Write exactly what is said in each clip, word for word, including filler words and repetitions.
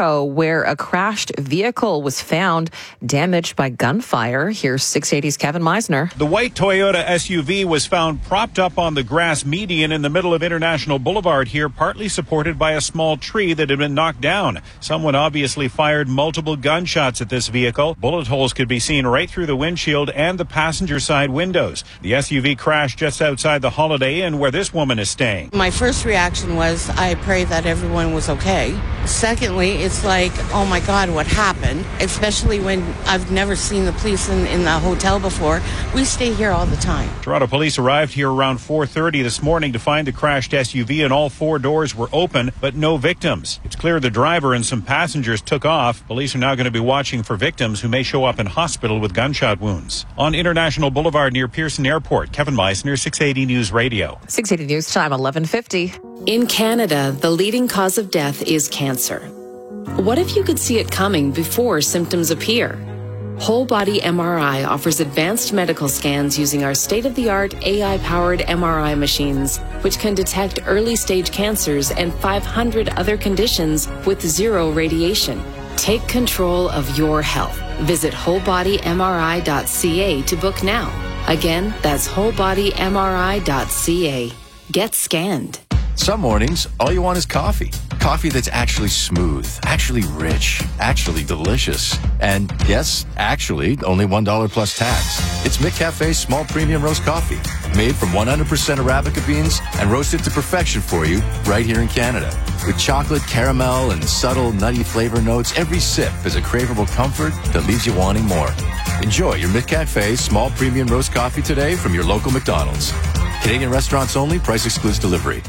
Mexico, where a crashed vehicle was found damaged by gunfire. Here's six eighty's Kevin Meisner. The white Toyota S U V was found propped up on the grass median in the middle of International Boulevard here, partly supported by a small tree that had been knocked down. Someone obviously fired multiple gunshots at this vehicle. Bullet holes could be seen right through the windshield and the passenger side windows. The S U V crashed just outside the Holiday Inn where this woman is staying. My first reaction was, I pray that everyone was okay. Secondly, it's like, oh my God, what happened? Especially when I've never seen the police in, in the hotel before. We stay here all the time. Toronto police arrived here around four thirty this morning to find the crashed S U V, and all four doors were open, but no victims. It's clear the driver and some passengers took off. Police are now going to be watching for victims who may show up in hospital with gunshot wounds. On International Boulevard near Pearson Airport, Kevin Meisner, six eighty News Radio. six eighty News Time, eleven fifty. In Canada, the leading cause of death is cancer. What if you could see it coming before symptoms appear? Whole Body M R I offers advanced medical scans using our state-of-the-art A I-powered M R I machines, which can detect early-stage cancers and five hundred other conditions with zero radiation. Take control of your health. Visit whole body m r i dot c a to book now. Again, that's whole body m r i dot c a. Get scanned. Some mornings, all you want is coffee. Coffee that's actually smooth, actually rich, actually delicious. And yes, actually, only one dollar plus tax. It's McCafe's small premium roast coffee, made from one hundred percent Arabica beans and roasted to perfection for you right here in Canada. With chocolate, caramel, and subtle nutty flavor notes, every sip is a craveable comfort that leaves you wanting more. Enjoy your McCafe small premium roast coffee today from your local McDonald's. Canadian restaurants only, price excludes delivery.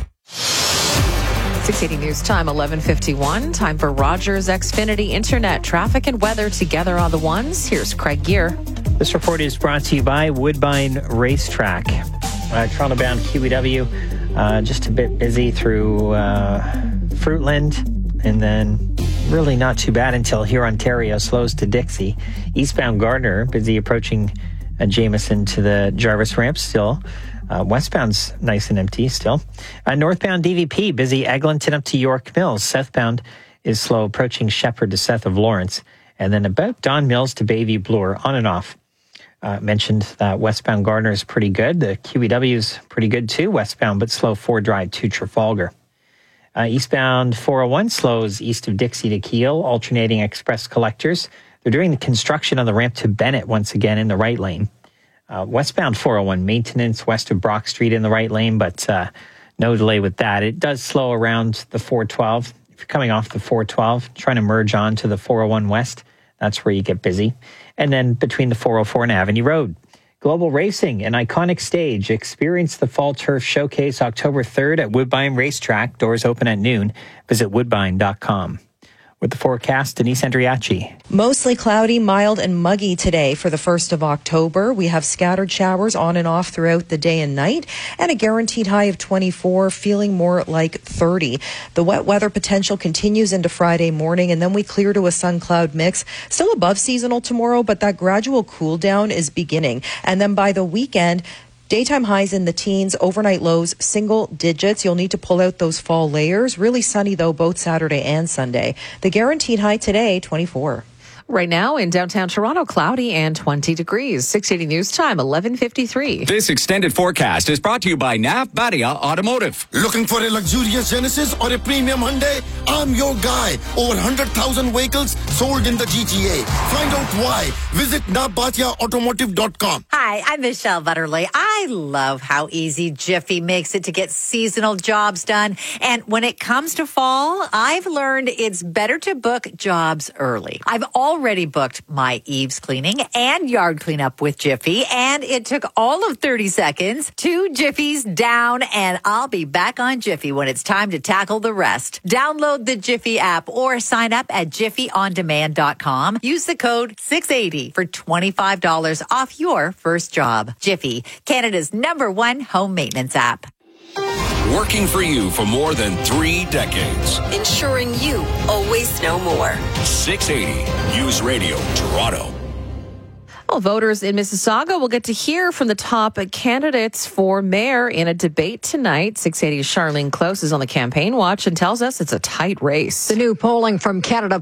six eighty News Time, eleven fifty-one. Time for Rogers Xfinity Internet. Traffic and weather together on the ones. Here's Craig Gear. This report is brought to you by Woodbine Racetrack. Uh, Toronto-bound Q E W, uh, just a bit busy through uh, Fruitland, and then really not too bad until here Ontario slows to Dixie. Eastbound Gardner, busy approaching uh, Jameson to the Jarvis ramp still. Uh, westbound's nice and empty still. Uh, northbound D V P, busy Eglinton up to York Mills. Southbound is slow approaching Shepherd to south of Lawrence. And then about Don Mills to Bayview Bloor, on and off. Uh, mentioned that westbound Gardner is pretty good. The Q E W's pretty good too, westbound, but slow Ford Drive to Trafalgar. Uh, eastbound four oh one slows east of Dixie to Kiel, alternating express collectors. They're doing the construction on the ramp to Bennett once again in the right lane. Uh, westbound four oh one, maintenance west of Brock Street in the right lane, but uh, no delay with that. It does slow around the four twelve. If you're coming off the four twelve, trying to merge on to the four oh one west, that's where you get busy. And then between the four oh four and Avenue Road. Global Racing, an iconic stage. Experience the Fall Turf Showcase October third at Woodbine Racetrack. Doors open at noon. Visit woodbine dot com. With the forecast, Denise Andriachi. Mostly cloudy, mild, and muggy today for the first of October. We have scattered showers on and off throughout the day and night, and a guaranteed high of twenty-four, feeling more like thirty. The wet weather potential continues into Friday morning, and then we clear to a sun-cloud mix. Still above seasonal tomorrow, but that gradual cool down is beginning. And then by the weekend, daytime highs in the teens, overnight lows, single digits. You'll need to pull out those fall layers. Really sunny, though, both Saturday and Sunday. The guaranteed high today, twenty-four. Right now in downtown Toronto, cloudy and twenty degrees. six eighty News Time, eleven fifty-three. This extended forecast is brought to you by Nav Badia Automotive. Looking for a luxurious Genesis or a premium Hyundai? I'm your guy. Over one hundred thousand vehicles sold in the G T A. Find out why. Visit nav badia automotive dot com. Hi, I'm Michelle Butterly. I love how easy Jiffy makes it to get seasonal jobs done. And when it comes to fall, I've learned it's better to book jobs early. I've already booked my eaves cleaning and yard cleanup with Jiffy, and it took all of thirty seconds. Two Jiffies down, and I'll be back on Jiffy when it's time to tackle the rest. Download the Jiffy app or sign up at jiffy on demand dot com. Use the code six eighty for twenty-five dollars off your first job. Jiffy, Canada's number one home maintenance app. Working for you for more than three decades. Ensuring you always know more. six eighty News Radio, Toronto. Well, voters in Mississauga will get to hear from the top candidates for mayor in a debate tonight. six eighty's Charlene Close is on the campaign watch and tells us it's a tight race. The new polling from Canada